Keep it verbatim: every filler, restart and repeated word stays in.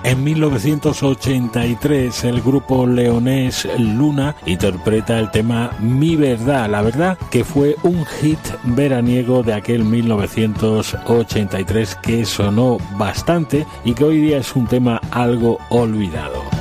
En mil novecientos ochenta y tres el grupo leonés Luna interpreta el tema Mi Verdad, la verdad que fue un hit veraniego de aquel mil novecientos ochenta y tres que sonó bastante y que hoy día es un tema algo olvidado.